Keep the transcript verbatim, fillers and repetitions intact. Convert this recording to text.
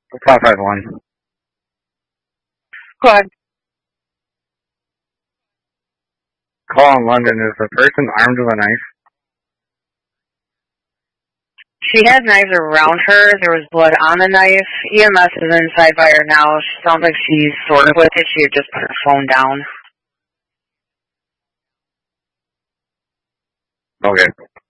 five five one. Go ahead. Call in London. Is the person armed with a knife? She had knives around her. There was blood on the knife. E M S is inside by her now. She sounds like she's sort of with it. She had just put her phone down. Okay.